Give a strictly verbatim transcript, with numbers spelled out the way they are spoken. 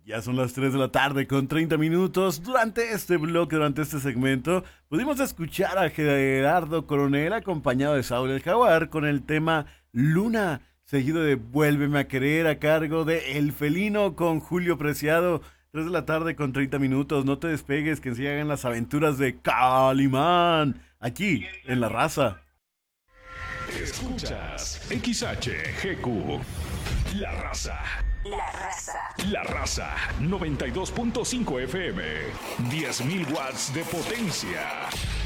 Ya son las tres de la tarde con treinta minutos. Durante este bloque, durante este segmento, pudimos escuchar a Gerardo Coronel acompañado de Saúl el Jaguar con el tema Luna, seguido de Vuélveme a querer a cargo de El Felino con Julio Preciado. tres de la tarde con treinta minutos. No te despegues, que sigan las aventuras de Calimán aquí en La Raza. Escuchas X H G Q, La Raza. La Raza. La Raza, noventa y dos punto cinco F M, diez mil watts de potencia.